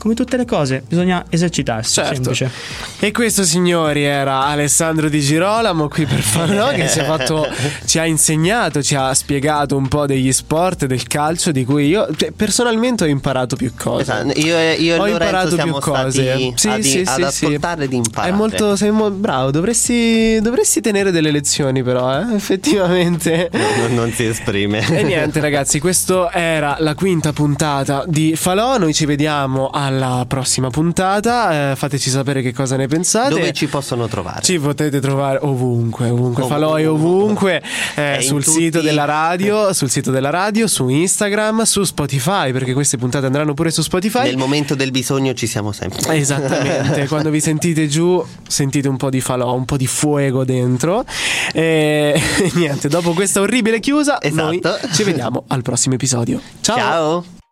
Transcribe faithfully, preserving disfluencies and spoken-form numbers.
come tutte le cose bisogna esercitarsi, certo. semplice. E questo, signori, era Alessandro Di Girolamo qui per Falò, che ci ha fatto, ci ha insegnato, ci ha spiegato un po' degli sport, del calcio, di cui io personalmente ho imparato più cose. Esatto, io, io e ho Lorenzo imparato siamo più cose. stati Sì, ad, sì, ad sì, ascoltare sì. ed imparare. È molto, sei mo- bravo, dovresti, dovresti tenere delle lezioni, però, eh? Effettivamente. Non, non si esprime. E niente, ragazzi, questa era la quinta puntata di Falò. Noi ci vediamo alla prossima puntata. Eh, fateci sapere che cosa ne pensate. Dove ci possono trovare? Ci potete trovare ovunque, ovunque. Ovunque. Falò è ovunque. Eh, È sul tutti... sito della radio, sul sito della radio, su Instagram, su Spotify, perché queste puntate andranno pure su Spotify. Nel momento del bisogno ci siamo sempre. Esattamente. Quando vi sentite giù, sentite un po' di Falò, un po' di fuoco dentro. E niente, dopo questa orribile chiusa, Esatto. noi ci vediamo al prossimo episodio. Ciao. Ciao.